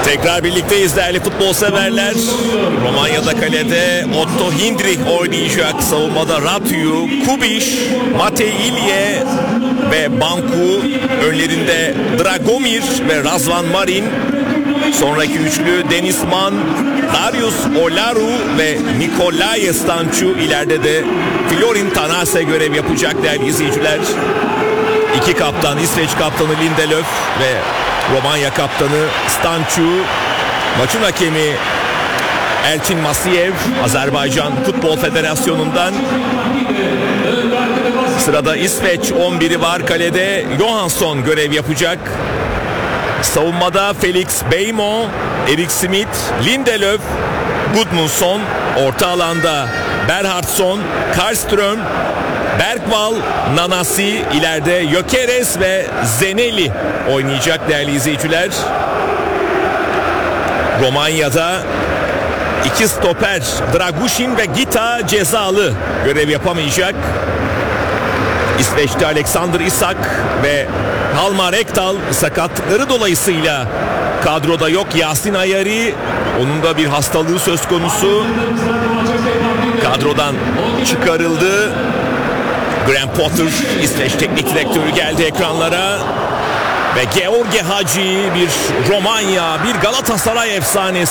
Tekrar birlikteyiz değerli futbol severler. Romanya'da kalede Otto Hindrich oynayacak. Savunmada Ratu, Kubiš, Matej Ilje ve Banku. Önlerinde Dragomir ve Razvan Marin. Sonraki üçlü Denis Man, Darius Olaru ve Nicolae Stanciu. İleride de Florin Tanase görev yapacak değerli izleyiciler. İki kaptan, İsveç kaptanı Lindelöf ve Romanya kaptanı Stanciu. Maçın hakemi Elçin Masiyev, Azerbaycan Futbol Federasyonu'ndan. Sırada İsveç 11'i var. Kalede Johansson görev yapacak. Savunmada Felix Beijmo, Erik Smith, Lindelöf, Gudmundsson. Orta alanda Berhardsson, Karlström, Bergvall, Nanasi. İleride Gyökeres ve Zeneli oynayacak değerli izleyiciler. Romanya'da iki stoper Dragushin ve Gita cezalı, görev yapamayacak. İsveç'te Alexander Isak ve Halmar Ekdal sakatlıkları dolayısıyla kadroda yok. Yasin Ayari, onun da bir hastalığı söz konusu, kadrodan çıkarıldı. Graham Potter, İsveç teknik direktörü, geldi ekranlara. Ve George Hagi, bir Romanya, bir Galatasaray efsanesi.